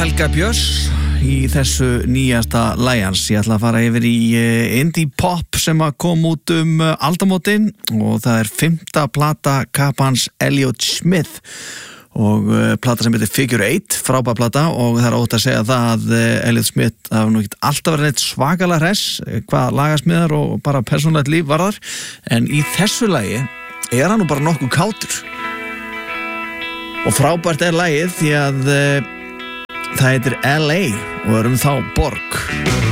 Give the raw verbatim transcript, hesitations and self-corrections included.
Helga Björns í þessu nýjasta lagi hans. Ég ætla að fara yfir í indie pop sem að kom út um aldamótin og það er fimmta plata kapans Elliot Smith og plata sem heitir Figure eight, frábær plata og það er ótt að segja það að Elliot Smith hafa nú ekki alltaf verið neitt svakalega hress hvað lagasmiðar og bara persónulegt líf varðar, en í þessu lagi er hann nú bara nokkuð kátur og frábært er lagið því að uh, það heitir L A og er um þá borg.